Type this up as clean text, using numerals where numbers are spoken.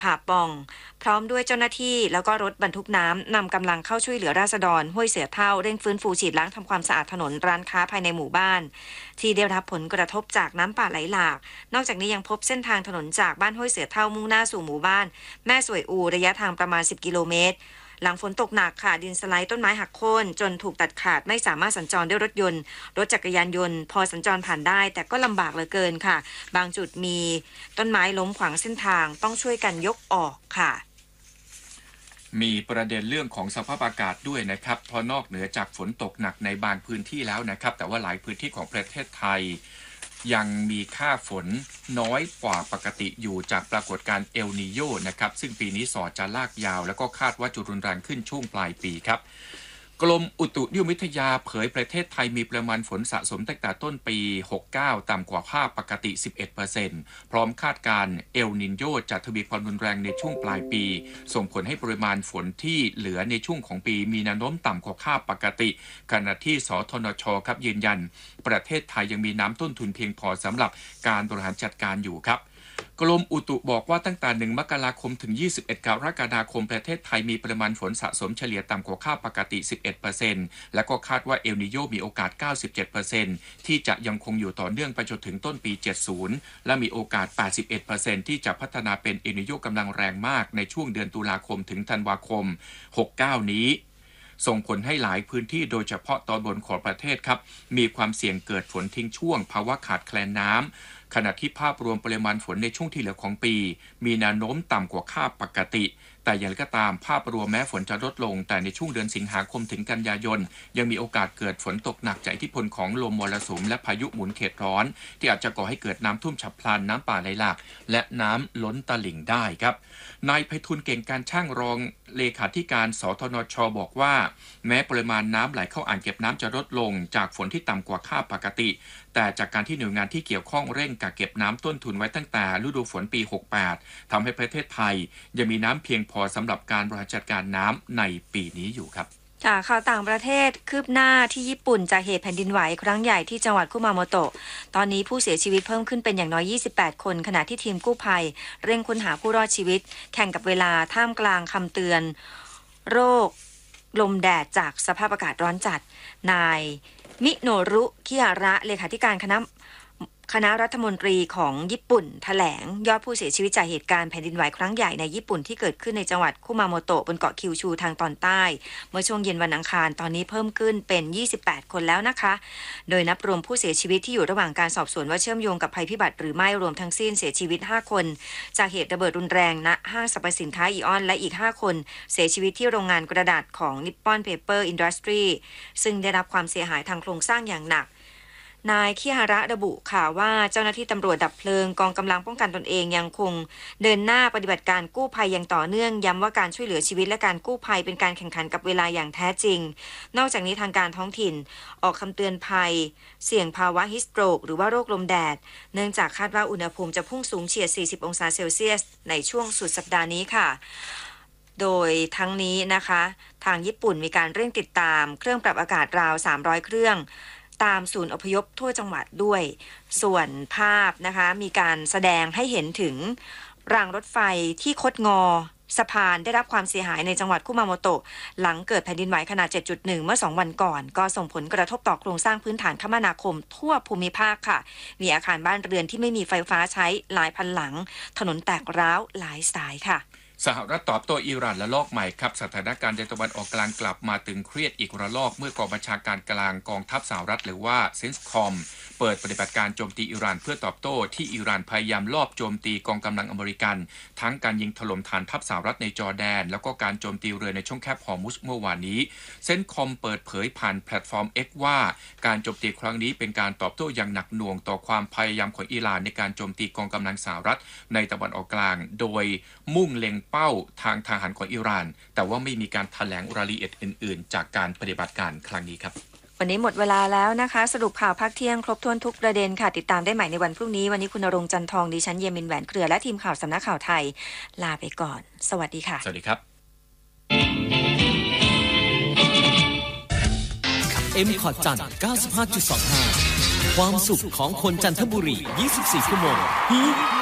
ผาปองพร้อมด้วยเจ้าหน้าที่แล้วก็รถบรรทุกน้ำนำกำลังเข้าช่วยเหลือราษฎรห้วยเสือเฒ่าเร่งฟื้นฟูฉีดล้างทำความสะอาดถนนร้านค้าภายในหมู่บ้านที่ได้รับผลกระทบจากน้ำป่าไหลหลากนอกจากนี้ยังพบเส้นทางถนนจากบ้านห้วยเสือเฒ่ามุ่งหน้าสู่หมู่บ้านแม่สวยอูระยะทางประมาณ10กิโลเมตรหลังฝนตกหนักค่ะดินสไลด์ต้นไม้หักโค่นจนถูกตัดขาดไม่สามารถสัญจรด้วยรถยนต์รถจักรยานยนต์พอสัญจรผ่านได้แต่ก็ลำบากเหลือเกินค่ะบางจุดมีต้นไม้ล้มขวางเส้นทางต้องช่วยกันยกออกค่ะมีประเด็นเรื่องของสภาพอากาศด้วยนะครับเพราะนอกเหนือจากฝนตกหนักในบางพื้นที่แล้วนะครับแต่ว่าหลายพื้นที่ของประเทศไทยยังมีค่าฝนน้อยกว่าปกติอยู่จากปรากฏการณ์เอลนีโญนะครับซึ่งปีนี้สอจะลากยาวแล้วก็คาดว่าจะรุนแรงขึ้นช่วงปลายปีครับกรมอุตุนิยมวิทยาเผยประเทศไทยมีปริมาณฝนสะสมตั้งแต่ต้นปี 69 ต่ำกว่าค่าปกติ 11% พร้อมคาดการณ์เอลนินโญจะทวีความรุนแรงในช่วงปลายปีส่งผลให้ปริมาณฝนที่เหลือในช่วงของปีมีแนวโน้มต่ำกว่าค่าปกติขณะที่สทนชครับยืนยันประเทศไทยยังมีน้ำต้นทุนเพียงพอสำหรับการบริหารจัดการอยู่ครับกรมอุตุบอกว่าตั้งแต่1มกราคมถึง21กรกฎาคมประเทศไทยมีปริมาณฝนสะสมเฉลี่ยต่ำกว่าค่าปกติ 11% และก็คาดว่าเอลนีโญมีโอกาส 97% ที่จะยังคงอยู่ต่อเนื่องไปจนถึงต้นปี 70 และมีโอกาส 81% ที่จะพัฒนาเป็นเอลนีโญกำลังแรงมากในช่วงเดือนตุลาคมถึงธันวาคม 69 นี้ส่งผลให้หลายพื้นที่โดยเฉพาะตอนบนของประเทศครับมีความเสี่ยงเกิดฝนทิ้งช่วงภาวะขาดแคลนน้ำขณะที่ภาพรวมปริมาณฝนในช่วงที่เหลือของปีมีแนวโน้มต่ำกว่าค่าปกติแต่อย่างไรก็ตามภาพรวมแม้ฝนจะลดลงแต่ในช่วงเดือนสิงหาคมถึงกันยายนยังมีโอกาสเกิดฝนตกหนักจากอิทธิพลของลมมรสุมและพายุหมุนเขตร้อนที่อาจจะก่อให้เกิดน้ำท่วมฉับพลันน้ำป่าไหลหลากและน้ำล้นตลิ่งได้ครับนายไพฑูรย์เก่งการช่างรองเลขาธิการสทนชบอกว่าแม้ปริมาณน้ำไหลเข้าอ่างเก็บน้ำจะลดลงจากฝนที่ต่ำกว่าค่าปกติแต่จากการที่หน่วยงานที่เกี่ยวข้องเร่งกักเก็บน้ำต้นทุนไว้ตั้งแต่ฤดูฝนปี 68 ทำให้ประเทศไทยยังมีน้ำเพียงพอสำหรับการบริหารจัดการน้ำในปีนี้อยู่ครับค่ะข่าวต่างประเทศคืบหน้าที่ญี่ปุ่นจากเหตุแผ่นดินไหวครั้งใหญ่ที่จังหวัดคุมาโมโตะตอนนี้ผู้เสียชีวิตเพิ่มขึ้นเป็นอย่างน้อย28คนขณะที่ทีมกู้ภัยเร่งค้นหาผู้รอดชีวิตแข่งกับเวลาท่ามกลางคำเตือนโรคลมแดดจากสภาพอากาศร้อนจัดนายมิโนรุคิฮาระเลขาธิการคณะรัฐมนตรีของญี่ปุ่นแถลงยอดผู้เสียชีวิตจากเหตุการณ์แผ่นดินไหวครั้งใหญ่ในญี่ปุ่นที่เกิดขึ้นในจังหวัดคุมาโมโตะบนเกาะคิวชูทางตอนใต้เมื่อช่วงเย็นวันอังคารตอนนี้เพิ่มขึ้นเป็น28คนแล้วนะคะโดยนับรวมผู้เสียชีวิตที่อยู่ระหว่างการสอบสวนว่าเชื่อมโยงกับภัยพิบัติหรือไม่รวมทั้งสิ้นเสียชีวิต5คนจากเหตุระเบิดรุนแรงณห้างสรรพสินค้าอีออนและอีก5คนเสียชีวิตที่โรงงานกระดาษของ Nippon Paper Industry ซึ่งได้รับความเสียหายทางโครงสร้างอย่างหนักนายคิฮาระระบุค่ะว่าเจ้าหน้าที่ตำรวจดับเพลิงกองกำลังป้องกันตนเองยังคงเดินหน้าปฏิบัติการกู้ภัยอย่างต่อเนื่องย้ำว่าการช่วยเหลือชีวิตและการกู้ภัยเป็นการแข่งขันกับเวลาอย่างแท้จริงนอกจากนี้ทางการท้องถิ่นออกคำเตือนภัยเสี่ยงภาวะฮิสโตรกหรือว่าโรคลมแดดเนื่องจากคาดว่าอุณหภูมิจะพุ่งสูงเฉียด40องศาเซลเซียสในช่วงสุดสัปดาห์นี้ค่ะโดยทั้งนี้นะคะทางญี่ปุ่นมีการเร่งติดตามเครื่องปรับอากาศราว300เครื่องตามศูนย์อพยพทั่วจังหวัดด้วยส่วนภาพนะคะมีการแสดงให้เห็นถึงรางรถไฟที่คดงอสะพานได้รับความเสียหายในจังหวัดคุมาโมโตะหลังเกิดแผ่นดินไหวขนาด 7.1 เมื่อ2วันก่อนก็ส่งผลกระทบต่อโครงสร้างพื้นฐานคมนาคมทั่วภูมิภาคค่ะมีอาคารบ้านเรือนที่ไม่มีไฟฟ้าใช้หลายพันหลังถนนแตกร้าวหลายสายค่ะสหรัฐตอบโต้อิหร่านระลอกใหม่ครับสถานการณ์ในตะวันออกกลางกลับมาตึงเครียดอีกระลอกเมื่อกองบัญชาการกลางกองทัพสหรัฐหรือว่าเซนส์คอมเปิดปฏิบัติการโจมตีอิหร่านเพื่อตอบโต้ที่อิหร่านพยายามลอบโจมตีกองกำลังอเมริกันทั้งการยิงถล่มฐานทัพสหรัฐในจอร์แดนแล้วก็การโจมตีเรือในช่องแคบฮอร์มุซเมื่อวานนี้เซนส์คอมเปิดเผยผ่านแพลตฟอร์ม X ว่าการโจมตีครั้งนี้เป็นการตอบโต้อย่างหนักหน่วงต่อความพยายามของอิหร่านในการโจมตีกองกำลังสหรัฐในตะวันออกกลางโดยมุ่งเล็งเป้าทางทหารของอิหร่านแต่ว่าไม่มีการแถลงรายละเอียดอื่นๆจากการปฏิบัติการครั้งนี้ครับวันนี้หมดเวลาแล้วนะคะสรุปข่าวภาคเที่ยงครบถ้วนทุกประเด็นค่ะติดตามได้ใหม่ในวันพรุ่งนี้วันนี้คุณณรงค์จันทองดิฉันเยมินแหวนเครือและทีมข่าวสำนักข่าวไทยลาไปก่อนสวัสดีค่ะสวัสดีครับ M.Cot จันทร์ 95.25 ความสุขของคนจันทบุรี 24 ชั่วโมง